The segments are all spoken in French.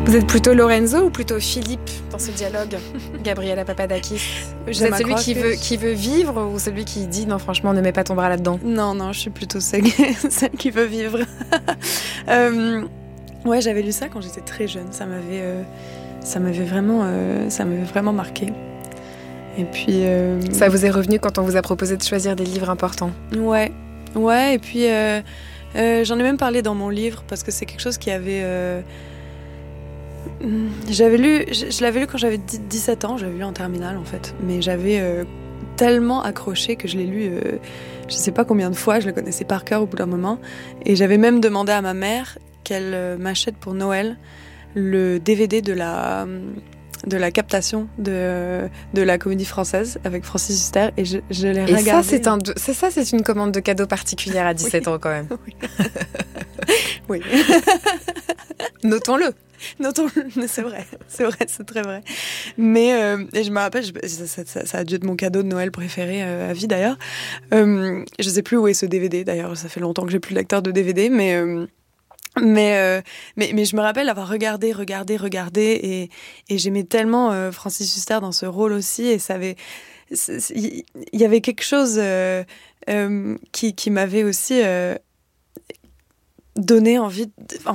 Vous êtes plutôt Lorenzo ou plutôt Philippe dans ce dialogue, Gabriela Papadakis? Vous êtes celui qui veut vivre ou celui qui dit non, franchement, ne mets pas ton bras là-dedans? Non, je suis plutôt celle qui veut vivre. Ouais, j'avais lu ça quand j'étais très jeune. Ça m'avait vraiment marqué. Et puis ça vous est revenu quand on vous a proposé de choisir des livres importants? Ouais. Et puis j'en ai même parlé dans mon livre parce que c'est quelque chose qui avait. Je l'avais lu quand j'avais 17 ans, j'avais lu en terminale en fait, mais j'avais tellement accroché que je l'ai lu je sais pas combien de fois, je le connaissais par cœur au bout d'un moment, et j'avais même demandé à ma mère qu'elle m'achète pour Noël le DVD de la captation de la Comédie Française avec Francis Huster, et je l'ai regardé. Et ça, c'est une commande de cadeau particulière à 17 ans quand même. Oui. Notons-le, c'est vrai, c'est très vrai. Mais et je me rappelle, ça a dû être mon cadeau de Noël préféré à vie d'ailleurs. Je sais plus où est ce DVD d'ailleurs, ça fait longtemps que j'ai plus de lecteur de DVD, mais je me rappelle avoir regardé et j'aimais tellement Francis Huster dans ce rôle aussi, et il y avait quelque chose qui m'avait aussi donné envie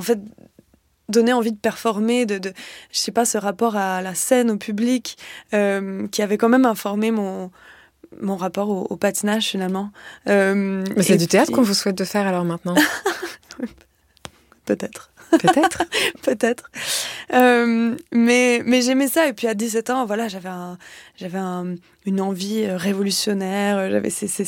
de performer, de je sais pas, ce rapport à la scène, au public, qui avait quand même informé mon rapport au patinage finalement. Mais c'est du théâtre qu'on vous souhaite de faire alors maintenant? Peut-être. Peut-être. Mais j'aimais ça, et puis à 17 ans, voilà, j'avais une envie révolutionnaire, j'avais ces